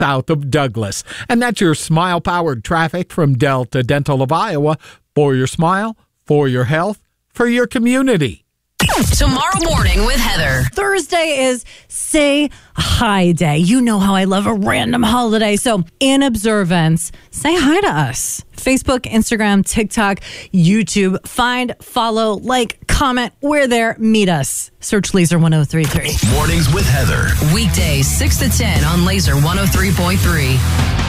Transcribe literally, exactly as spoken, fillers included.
south of Douglas. And that's your smile-powered traffic from Delta Dental of Iowa. For your smile, for your health, for your community. Tomorrow morning with Heather. Thursday is Say Hi Day. You know how I love a random holiday. So in observance, say hi to us. Facebook, Instagram, TikTok, YouTube. Find, follow, like, comment. We're there. Meet us. Search Laser one oh three point three. Mornings with Heather. Weekdays six to ten on Laser one oh three point three.